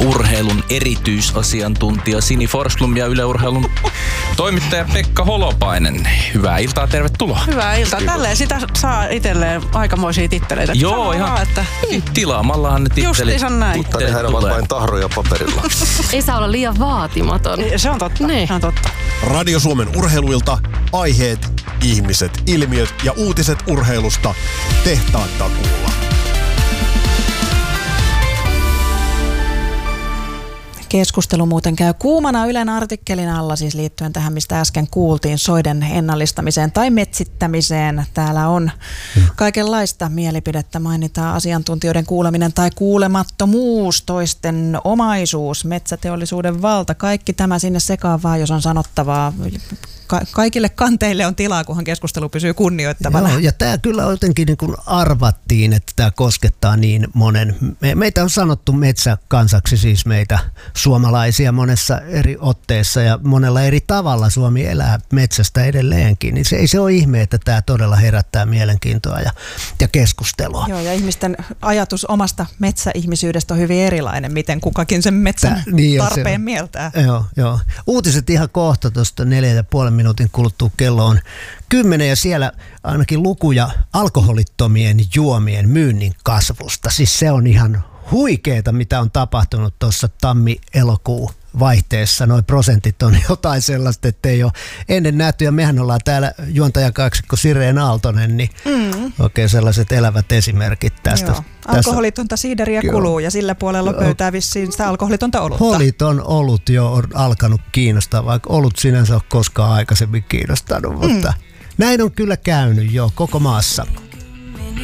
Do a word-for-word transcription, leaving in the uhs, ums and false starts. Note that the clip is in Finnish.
urheilun erityisasiantuntija Sini Forsblom ja Yle Urheilun toimittaja Pekka Holopainen. Hyvää iltaa, tervetuloa. Hyvää iltaa. Kiitos. Tälleen sitä saa itselleen aikamoisia titteleitä. Joo, Sanoo ihan vaan, että... tilaamallahan ne tittelit. Justiinsa näin. Tittelit Nehän ovat vain tahroja paperilla. Ei saa olla liian vaatimaton. Se on totta. Niin. Se on totta. Radio Suomen urheiluilta, aiheet, ihmiset, ilmiöt ja uutiset urheilusta tehtaan takuulla. Keskustelu muuten käy kuumana Ylen artikkelin alla, siis liittyen tähän, mistä äsken kuultiin, soiden ennallistamiseen tai metsittämiseen. Täällä on kaikenlaista mielipidettä, mainitaan asiantuntijoiden kuuleminen tai kuulemattomuus, toisten omaisuus, metsäteollisuuden valta, kaikki tämä sinne sekaan vaan, jos on sanottavaa. Ka- kaikille kanteille on tilaa, kunhan keskustelu pysyy kunnioittavana. Joo, ja tämä kyllä jotenkin niin kuin arvattiin, että tämä koskettaa niin monen. Me, meitä on sanottu metsäkansaksi, siis meitä suomalaisia monessa eri otteessa ja monella eri tavalla. Suomi elää metsästä edelleenkin, niin se ei se ole ihme, että tämä todella herättää mielenkiintoa ja, ja keskustelua. Joo, ja ihmisten ajatus omasta metsäihmisyydestä on hyvin erilainen, miten kukakin sen metsän Tää, niin tarpeen mieltää. Joo, joo. Uutiset ihan kohta tuosta neljä ja puolen minuutin kuluttua, kello on kymmenen ja siellä ainakin lukuja alkoholittomien juomien myynnin kasvusta. Siis se on ihan huikeeta, mitä on tapahtunut tuossa tammi-elokuu vaihteessa. Noi prosentit on jotain sellaista, että ei ole ennen nähty. Ja mehän ollaan täällä juontajakaksikko Sireen Aaltonen, niin mm. oikein sellaiset elävät esimerkit tästä. Joo. Alkoholitonta siideriä kuluu ja sillä puolella pöytää vissiin sitä alkoholitonta olutta. Holiton olut jo on alkanut kiinnostaa, vaikka olut sinänsä ole koskaan aikaisemmin kiinnostanut, mutta mm. näin on kyllä käynyt jo koko maassa.